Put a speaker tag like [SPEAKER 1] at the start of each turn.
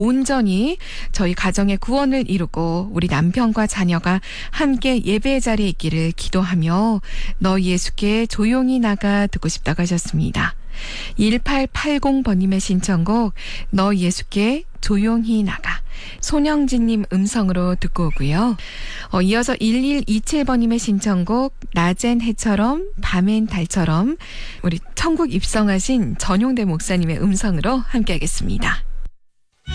[SPEAKER 1] 온전히 저희 가정의 구원을 이루고 우리 남편과 자녀가 함께 예배의 자리에 있기를 기도하며 너 예수께 조용히 나가 듣고 싶다고 하셨습니다. 1880번님의 신청곡 너 예수께 조용히 나가 손영진님 음성으로 듣고 오고요. 이어서 1127번님의 신청곡 낮엔 해처럼 밤엔 달처럼 우리 천국 입성하신 전용대 목사님의 음성으로 함께하겠습니다.